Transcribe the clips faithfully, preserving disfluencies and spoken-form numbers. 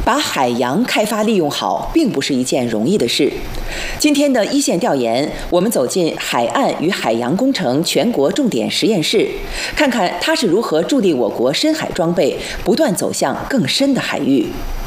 把海洋开发利用好，并不是一件容易的事。今天的一线调研，我们走进海岸与海洋工程全国重点实验室，看看它是如何助力我国深海装备不断走向更深的海域。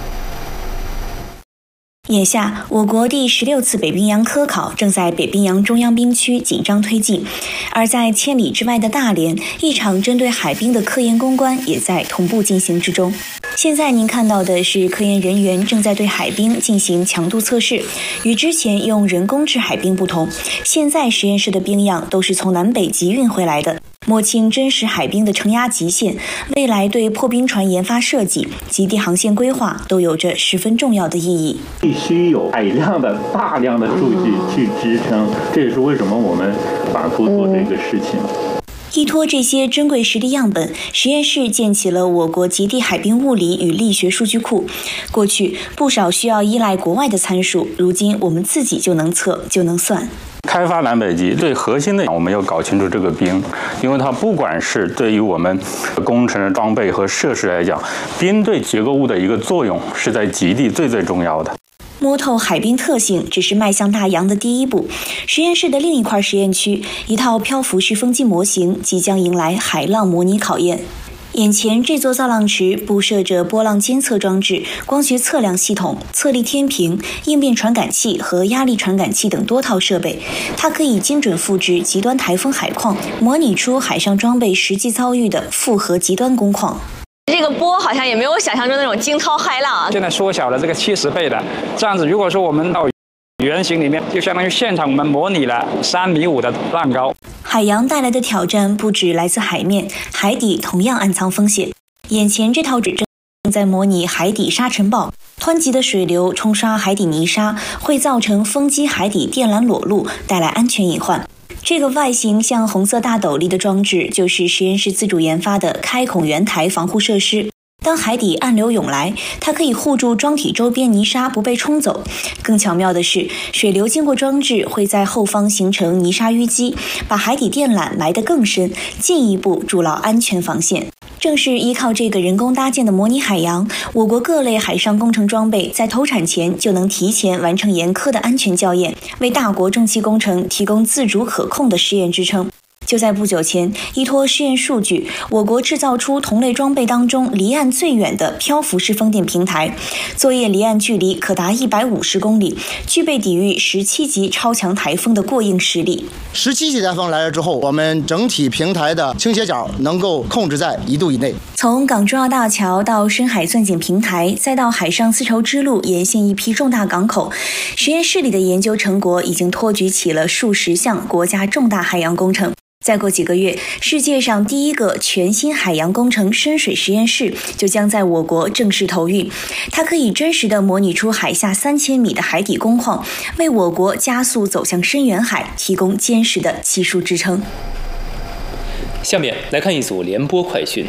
眼下，我国第十六次北冰洋科考正在北冰洋中央冰区紧张推进，而在千里之外的大连，一场针对海冰的科研攻关也在同步进行之中。现在您看到的是科研人员正在对海冰进行强度测试，与之前用人工制海冰不同，现在实验室的冰样都是从南北极运回来的，摸清真实海冰的承压极限，未来对破冰船研发设计、极地航线规划都有着十分重要的意义。 必须有海量的、大量的数据去支撑，这也是为什么我们反复做这个事情。 依托这些珍贵实地样本，实验室建起了我国极地海冰物理与力学数据库。过去不少需要依赖国外的参数，如今我们自己就能测，就能算。 开发南北极最核心的，我们要搞清楚这个冰，因为它不管是对于我们工程的装备和设施来讲，冰对结构物的一个作用是在极地最最重要的。 摸透海冰特性只是迈向大洋的第一步。实验室的另一块实验区，一套漂浮式风机模型即将迎来海浪模拟考验。眼前这座造浪池布设着波浪监测装置、光学测量系统、测力天平、应变传感器和压力传感器等多套设备。它可以精准复制极端台风海况，模拟出海上装备实际遭遇的复合极端工况。 这个波好像也没有想象中那种惊涛骇浪啊！ 现在缩小了这个七十倍的，这样子如果说我们到原型里面，就相当于现场我们模拟了三米五的浪高。 海洋带来的挑战不止来自海面，海底同样暗藏风险。眼前这套指正在模拟海底沙尘暴，湍急的水流冲刷海底泥沙，会造成风机海底电缆裸露，带来安全隐患。这个外形像红色大斗笠的装置，就是实验室自主研发的开孔圆台防护设施。当海底暗流涌来，它可以护住装体周边泥沙不被冲走。更巧妙的是，水流经过装置会在后方形成泥沙淤积，把海底电缆埋得更深，进一步筑牢安全防线。正是依靠这个人工搭建的模拟海洋，我国各类海上工程装备在投产前就能提前完成严苛的安全校验，为大国重器工程提供自主可控的试验支撑。就在不久前，依托试验数据，我国制造出同类装备当中离岸最远的漂浮式风电平台，作业离岸距离可达一百五十公里，具备抵御十七级超强台风的过硬实力。 十七级台风来了之后，我们整体平台的倾斜角能够控制在一度以内。 从港珠澳大桥到深海钻井平台，再到海上丝绸之路沿线一批重大港口，实验室里的研究成果已经托举起了数十项国家重大海洋工程。再过几个月，世界上第一个全新海洋工程深水实验室就将在我国正式投运。它可以真实地模拟出海下三千米的海底工况，为我国加速走向深远海提供坚实的技术支撑。 下面来看一组联播快讯。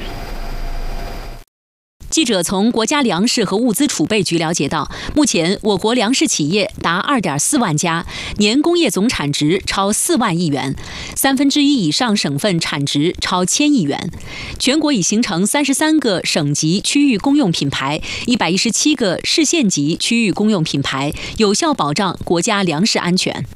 记者从国家粮食和物资储备局了解到，目前我国粮食企业达 二点四万家，年工业总产值超四万亿元，三分之一以上省份产值超千亿元。全国已形成三十三个省级区域公用品牌，一百一十七个市县级区域公用品牌，有效保障国家粮食安全。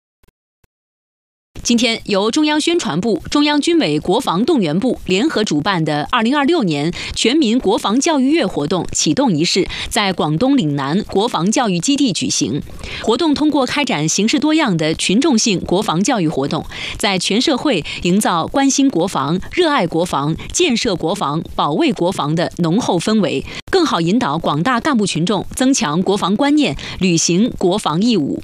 今天，由中央宣传部、中央军委国防动员部联合主办的二零二六年全民国防教育月活动启动仪式在广东岭南国防教育基地举行。活动通过开展形式多样的群众性国防教育活动，在全社会营造关心国防、热爱国防、建设国防、保卫国防的浓厚氛围，更好引导广大干部群众增强国防观念，履行国防义务。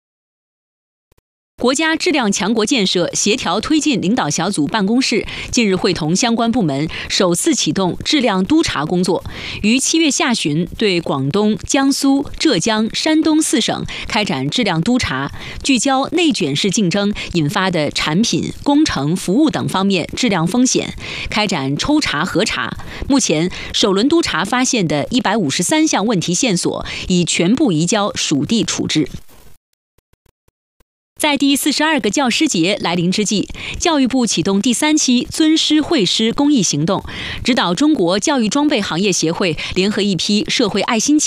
国家质量强国建设协调推进领导小组办公室近日会同相关部门首次启动质量督查工作，于七月下旬对广东、江苏、浙江、山东四省开展质量督查，聚焦内卷式竞争引发的产品、工程、服务等方面质量风险，开展抽查核查。目前，首轮督查发现的一百五十三项问题线索已全部移交属地处置。在第四十二个教师节来临之际，教育部启动第三期尊师惠师公益行动，指导中国教育装备行业协会联合一批社会爱心企